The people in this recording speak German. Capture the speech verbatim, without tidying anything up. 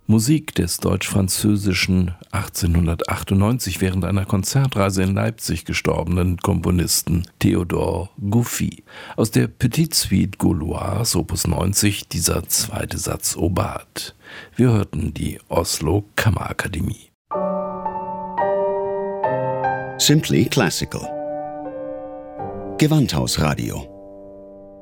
Musik des deutsch-französischen achtzehnhundertachtundneunzig während einer Konzertreise in Leipzig gestorbenen Komponisten Theodor Gouffy. Aus der Petite Suite Gauloise Opus neunzig, dieser zweite Satz Obat. Wir hörten die Oslo Kammerakademie. Simply Classical. Gewandhausradio.